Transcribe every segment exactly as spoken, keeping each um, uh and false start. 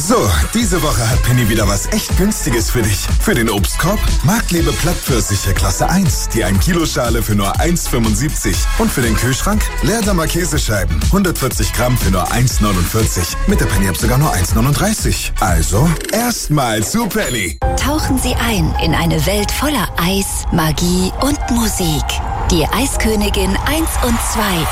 So, diese Woche hat Penny wieder was echt Günstiges für dich. Für den Obstkorb Marktliebe Plattpfirsiche Klasse eins, die ein Kilo Schale für nur eins Komma fünfundsiebzig. Und für den Kühlschrank Leerdammer Käsescheiben, hundertvierzig Gramm für nur eins Komma neunundvierzig. Mit der Penny-App sogar nur eins Komma neununddreißig. Also, erstmal zu Penny. Tauchen Sie ein in eine Welt voller Eis, Magie und Musik. Die Eiskönigin eins und zwei.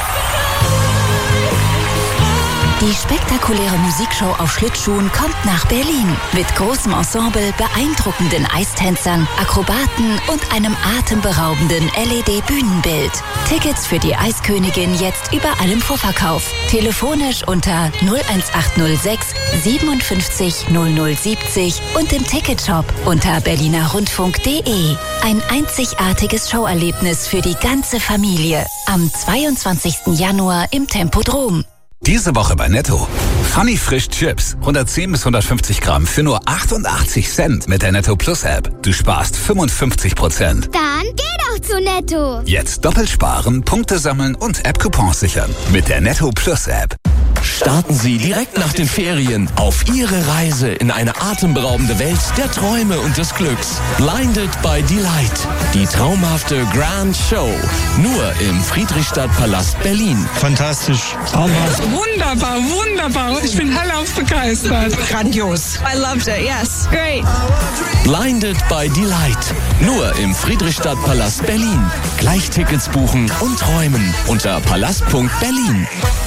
Die spektakuläre Musikshow auf Schlittschuhen kommt nach Berlin. Mit großem Ensemble, beeindruckenden Eistänzern, Akrobaten und einem atemberaubenden L E D-Bühnenbild. Tickets für die Eiskönigin jetzt überall im Vorverkauf. Telefonisch unter null eins acht null sechs siebenundfünfzig null null siebzig und im Ticketshop unter berlinerrundfunk punkt de. Ein einzigartiges Showerlebnis für die ganze Familie. Am zweiundzwanzigsten Januar im Tempodrom. Diese Woche bei Netto. Funny Frisch Chips. hundertzehn bis hundertfünfzig Gramm für nur achtundachtzig Cent mit der Netto Plus App. Du sparst fünfundfünfzig Prozent. Dann geh doch zu Netto. Jetzt doppelt sparen, Punkte sammeln und App-Coupons sichern. Mit der Netto Plus App. Starten Sie direkt nach den Ferien auf Ihre Reise in eine atemberaubende Welt der Träume und des Glücks. Blinded by Delight. Die traumhafte Grand Show. Nur im Friedrichstadtpalast Berlin. Fantastisch. Traumhaft. Wunderbar, wunderbar. Ich bin hellauf begeistert. Grandios. I loved it, yes. Great. Blinded by Delight. Nur im Friedrichstadtpalast Berlin. Gleich Tickets buchen und träumen unter palast punkt berlin.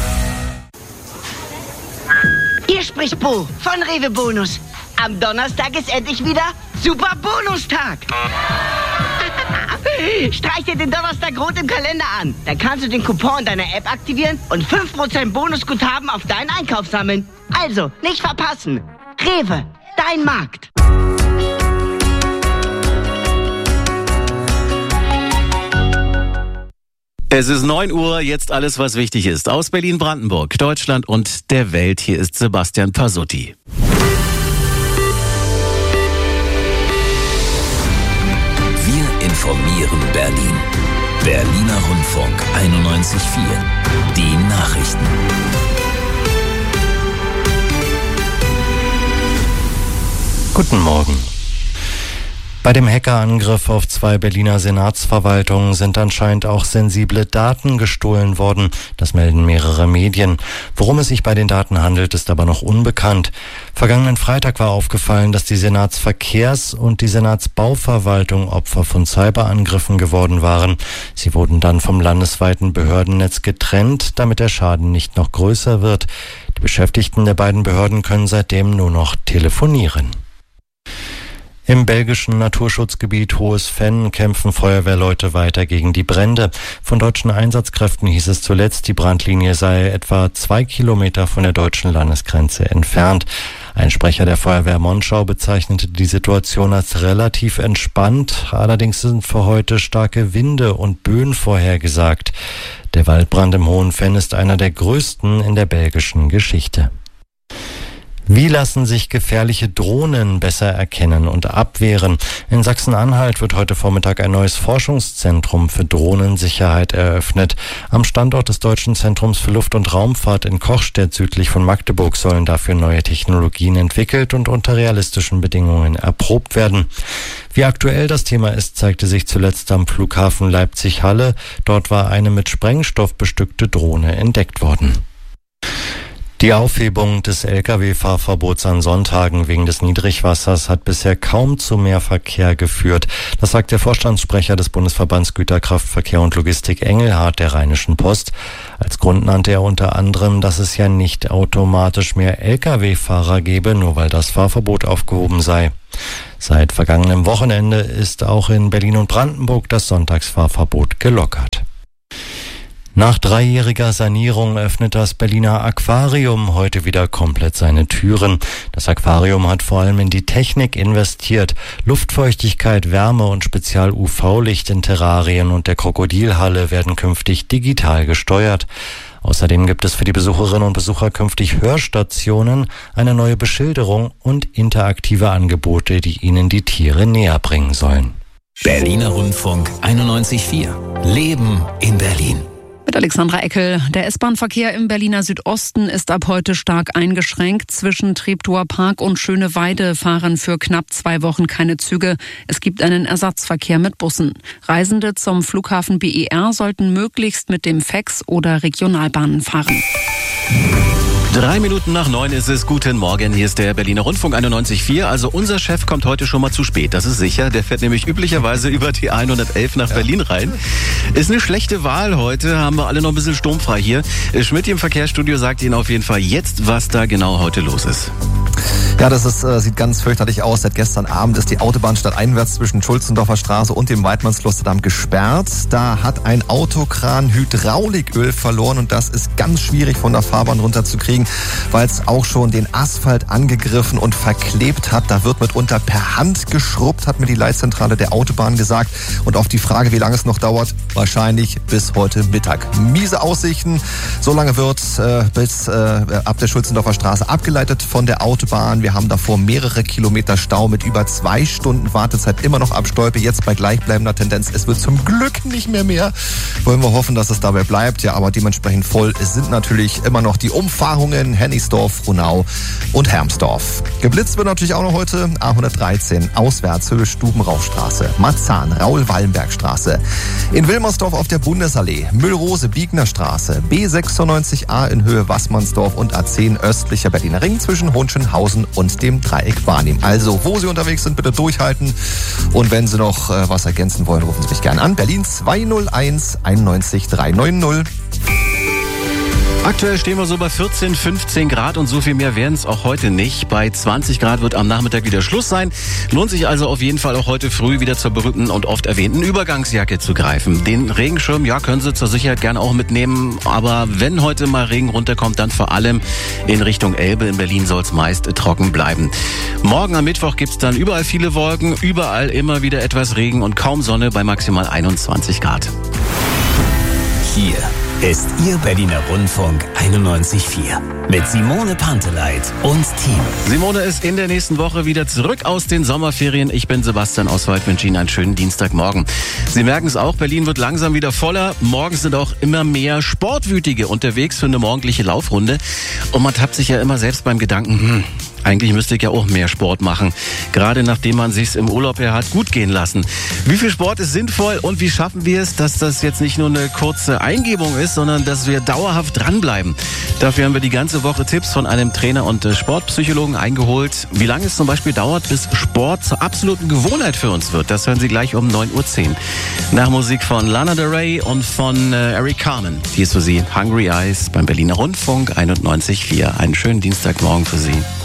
Hier spricht Bo von Rewe Bonus. Am Donnerstag ist endlich wieder Super Bonustag. Streich dir den Donnerstag rot im Kalender an. Dann kannst du den Coupon deiner App aktivieren und fünf Prozent Bonusguthaben auf deinen Einkauf sammeln. Also, nicht verpassen. Rewe, dein Markt. Es ist neun Uhr, jetzt alles, was wichtig ist. Aus Berlin-Brandenburg, Deutschland und der Welt. Hier ist Sebastian Pasutti. Wir informieren Berlin. Berliner Rundfunk einundneunzig Komma vier. Die Nachrichten. Guten Morgen. Bei dem Hackerangriff auf zwei Berliner Senatsverwaltungen sind anscheinend auch sensible Daten gestohlen worden. Das melden mehrere Medien. Worum es sich bei den Daten handelt, ist aber noch unbekannt. Vergangenen Freitag war aufgefallen, dass die Senatsverkehrs- und die Senatsbauverwaltung Opfer von Cyberangriffen geworden waren. Sie wurden dann vom landesweiten Behördennetz getrennt, damit der Schaden nicht noch größer wird. Die Beschäftigten der beiden Behörden können seitdem nur noch telefonieren. Im belgischen Naturschutzgebiet Hohes Venn kämpfen Feuerwehrleute weiter gegen die Brände. Von deutschen Einsatzkräften hieß es zuletzt, die Brandlinie sei etwa zwei Kilometer von der deutschen Landesgrenze entfernt. Ein Sprecher der Feuerwehr Monschau bezeichnete die Situation als relativ entspannt. Allerdings sind für heute starke Winde und Böen vorhergesagt. Der Waldbrand im Hohen Venn ist einer der größten in der belgischen Geschichte. Wie lassen sich gefährliche Drohnen besser erkennen und abwehren? In Sachsen-Anhalt wird heute Vormittag ein neues Forschungszentrum für Drohnensicherheit eröffnet. Am Standort des Deutschen Zentrums für Luft- und Raumfahrt in Kochstedt südlich von Magdeburg sollen dafür neue Technologien entwickelt und unter realistischen Bedingungen erprobt werden. Wie aktuell das Thema ist, zeigte sich zuletzt am Flughafen Leipzig-Halle. Dort war eine mit Sprengstoff bestückte Drohne entdeckt worden. Die Aufhebung des L K W-Fahrverbots an Sonntagen wegen des Niedrigwassers hat bisher kaum zu mehr Verkehr geführt. Das sagt der Vorstandssprecher des Bundesverbands Güterkraftverkehr und Logistik Engelhardt der Rheinischen Post. Als Grund nannte er unter anderem, dass es ja nicht automatisch mehr L K W-Fahrer gebe, nur weil das Fahrverbot aufgehoben sei. Seit vergangenem Wochenende ist auch in Berlin und Brandenburg das Sonntagsfahrverbot gelockert. Nach dreijähriger Sanierung öffnet das Berliner Aquarium heute wieder komplett seine Türen. Das Aquarium hat vor allem in die Technik investiert. Luftfeuchtigkeit, Wärme und Spezial-U V-Licht in Terrarien und der Krokodilhalle werden künftig digital gesteuert. Außerdem gibt es für die Besucherinnen und Besucher künftig Hörstationen, eine neue Beschilderung und interaktive Angebote, die ihnen die Tiere näher bringen sollen. Berliner Rundfunk einundneunzig Komma vier. Leben in Berlin. Mit Alexandra Eckel. Der S-Bahn-Verkehr im Berliner Südosten ist ab heute stark eingeschränkt. Zwischen Treptower Park und Schöneweide fahren für knapp zwei Wochen keine Züge. Es gibt einen Ersatzverkehr mit Bussen. Reisende zum Flughafen B E R sollten möglichst mit dem F E X oder Regionalbahnen fahren. Drei Minuten nach neun ist es. Guten Morgen, hier ist der Berliner Rundfunk einundneunzig Komma vier. Also unser Chef kommt heute schon mal zu spät, das ist sicher. Der fährt nämlich üblicherweise über die hundertelf nach ja. Berlin rein. Ist eine schlechte Wahl heute, haben wir alle noch ein bisschen sturmfrei hier. Schmidt im Verkehrsstudio sagt Ihnen auf jeden Fall jetzt, was da genau heute los ist. Ja, das ist, äh, sieht ganz fürchterlich aus. Seit gestern Abend ist die Autobahn stadteinwärts zwischen Schulzendorfer Straße und dem Weidmannsklosterdamm gesperrt. Da hat ein Autokran Hydrauliköl verloren und das ist ganz schwierig von der Fahrbahn runterzukriegen, weil es auch schon den Asphalt angegriffen und verklebt hat. Da wird mitunter per Hand geschrubbt, hat mir die Leitzentrale der Autobahn gesagt. Und auf die Frage, wie lange es noch dauert, wahrscheinlich bis heute Mittag. Miese Aussichten. So lange wird äh, bis äh, ab der Schulzendorfer Straße abgeleitet von der Autobahn. Wir haben davor mehrere Kilometer Stau mit über zwei Stunden Wartezeit immer noch ab Stolpe. Jetzt bei gleichbleibender Tendenz. Es wird zum Glück nicht mehr mehr. Wollen wir hoffen, dass es dabei bleibt. Ja, aber dementsprechend voll sind natürlich immer noch die Umfahrungen Hennigsdorf, Frohnau und Hermsdorf. Geblitzt wird natürlich auch noch heute A hundertdreizehn auswärts Höhe Stubenrauchstraße, Marzahn, Raul-Wallenberg-Straße. In Wilmersdorf auf der Bundesallee, Müllrose-Biegner-Straße, B sechsundneunzig A in Höhe Wassmannsdorf und A zehn östlicher Berliner Ring zwischen Hohenschönhausen und dem Dreieck Barnim. Also, wo Sie unterwegs sind, bitte durchhalten. Und wenn Sie noch äh, was ergänzen wollen, rufen Sie mich gerne an. Berlin zwei null eins einundneunzig drei neun null. Aktuell stehen wir so bei vierzehn, fünfzehn Grad und so viel mehr werden es auch heute nicht. Bei zwanzig Grad wird am Nachmittag wieder Schluss sein. Lohnt sich also auf jeden Fall auch heute früh wieder zur berühmten und oft erwähnten Übergangsjacke zu greifen. Den Regenschirm, ja, können Sie zur Sicherheit gerne auch mitnehmen. Aber wenn heute mal Regen runterkommt, dann vor allem in Richtung Elbe. In Berlin soll es meist trocken bleiben. Morgen am Mittwoch gibt es dann überall viele Wolken, überall immer wieder etwas Regen und kaum Sonne bei maximal einundzwanzig Grad. Hier ist Ihr Berliner Rundfunk einundneunzig Komma vier mit Simone Panteleit und Team. Simone ist in der nächsten Woche wieder zurück aus den Sommerferien. Ich bin Sebastian Oswald, wünsche Ihnen einen schönen Dienstagmorgen. Sie merken es auch, Berlin wird langsam wieder voller. Morgens sind auch immer mehr Sportwütige unterwegs für eine morgendliche Laufrunde. Und man tappt sich ja immer selbst beim Gedanken, hm, eigentlich müsste ich ja auch mehr Sport machen. Gerade nachdem man sich's im Urlaub ja hat gut gehen lassen. Wie viel Sport ist sinnvoll und wie schaffen wir es, dass das jetzt nicht nur eine kurze Eingebung ist, sondern dass wir dauerhaft dranbleiben? Dafür haben wir die ganze Woche Tipps von einem Trainer und Sportpsychologen eingeholt. Wie lange es zum Beispiel dauert, bis Sport zur absoluten Gewohnheit für uns wird, das hören Sie gleich um neun Uhr zehn. Nach Musik von Lana Del Rey und von äh, Eric Carmen. Hier ist für Sie Hungry Eyes beim Berliner Rundfunk einundneunzig Komma vier. Einen schönen Dienstagmorgen für Sie.